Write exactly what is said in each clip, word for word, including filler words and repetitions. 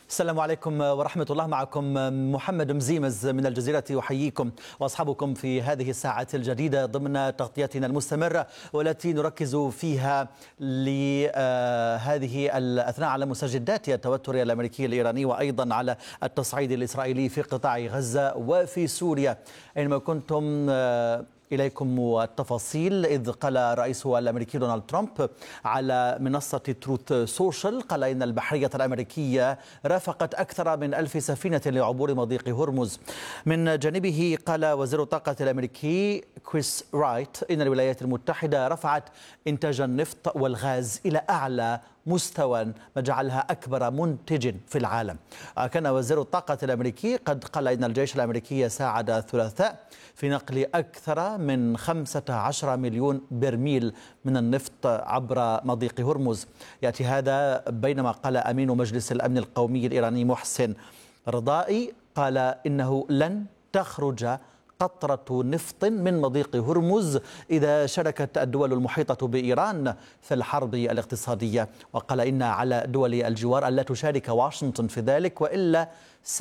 السلام عليكم ورحمة الله. معكم محمد مزيمز من الجزيرة، يحييكم وأصحابكم في هذه الساعة الجديدة ضمن تغطيتنا المستمرة، والتي نركز فيها لهذه الأثناء على مستجدات التوتر الأمريكي الإيراني، وأيضا على التصعيد الإسرائيلي في قطاع غزة وفي سوريا. أينما كنتم إليكم التفاصيل. إذ قال الرئيس الأمريكي دونالد ترامب على منصة تروث سوشيال، قال إن البحرية الأمريكية رافقت أكثر من ألف سفينة لعبور مضيق هرمز. من جانبه قال وزير الطاقة الأمريكي كريس رايت إن الولايات المتحدة رفعت إنتاج النفط والغاز إلى أعلى مستوى، ما جعلها أكبر منتج في العالم. كان وزير الطاقة الأمريكي قد قال إن الجيش الأمريكي ساعد الثلاثاء في نقل أكثر من خمسة عشر مليون برميل من النفط عبر مضيق هرمز. يأتي هذا بينما قال أمين مجلس الأمن القومي الإيراني محسن رضائي قال إنه لن تخرج قطرة نفط من مضيق هرمز إذا شاركت الدول المحيطة بإيران في الحرب الاقتصادية، وقال إن على دول الجوار ألا تشارك واشنطن في ذلك، وإلا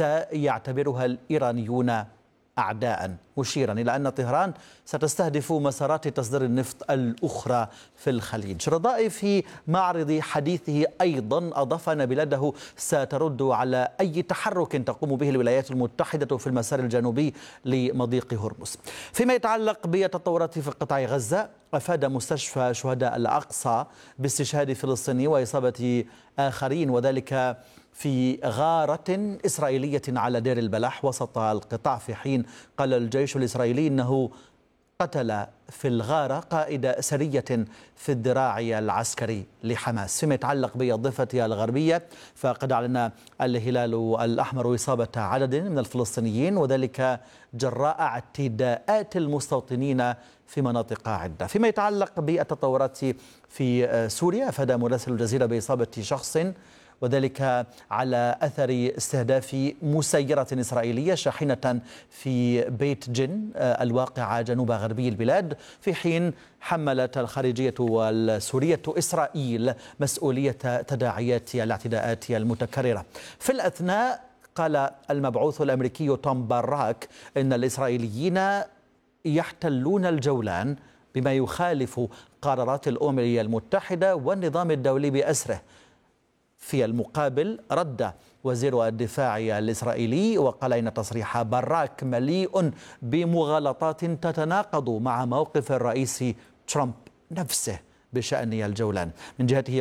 سيعتبرها الإيرانيون أعداء، مشيرا إلى أن طهران ستستهدف مسارات تصدير النفط الأخرى في الخليج. رضائي في معرض حديثه أيضا أضاف أن بلاده سترد على أي تحرك تقوم به الولايات المتحدة في المسار الجنوبي لمضيق هرمز. فيما يتعلق بالتطورات في قطاع غزة، أفاد مستشفى شهداء الأقصى باستشهاد فلسطيني وإصابة آخرين، وذلك في غارة إسرائيلية على دير البلح وسط القطاع، في حين قال الجيش الإسرائيلي أنه قتل في الغارة قائد سرية في الذراع العسكري لحماس. فيما يتعلق بالضفة الغربية، فقد أعلن الهلال الأحمر إصابة عدد من الفلسطينيين، وذلك جراء اعتداءات المستوطنين في مناطق عدة. فيما يتعلق بالتطورات في سوريا، أفاد مراسل الجزيرة بإصابة شخص، وذلك على أثر استهداف مسيرة إسرائيلية شاحنة في بيت جن الواقعة جنوب غربي البلاد، في حين حملت الخارجية السورية إسرائيل مسؤولية تداعيات الاعتداءات المتكررة. في الأثناء قال المبعوث الأمريكي توم باراك إن الإسرائيليين يحتلون الجولان بما يخالف قرارات الأمم المتحدة والنظام الدولي بأسره. في المقابل رد وزير الدفاع الإسرائيلي وقال إن تصريح باراك مليء بمغالطات تتناقض مع موقف الرئيس ترامب نفسه بشأن الجولان. من جهته